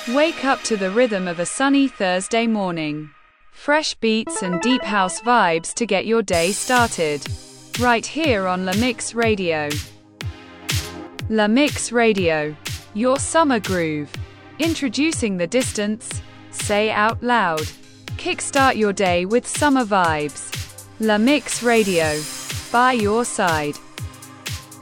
Wake up to the rhythm of a sunny Thursday morning. Fresh beats and deep house vibes to get your day started. Right here on La Mix Radio. La Mix Radio. Your summer groove. Introducing The Distance. Say out loud. Kickstart your day with summer vibes. La Mix Radio. By your side.